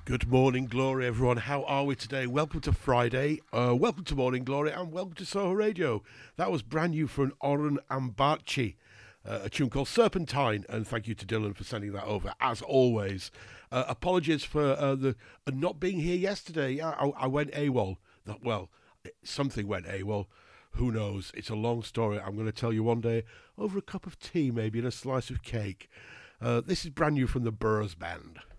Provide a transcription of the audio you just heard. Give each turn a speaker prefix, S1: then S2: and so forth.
S1: Good morning, Glory, everyone. How are we today? Welcome to Friday. Welcome to Morning Glory, and welcome to Soho Radio. That was brand new from Oren Ambachi, a tune called Serpentine, and thank you to Dylan for sending that over, as always. Apologies for the not being here yesterday. I went AWOL. Well, something went AWOL. Who knows? It's a long story. I'm going to tell you one day over a cup of tea, maybe, and a slice of cake. This is brand new from the Burroughs Band.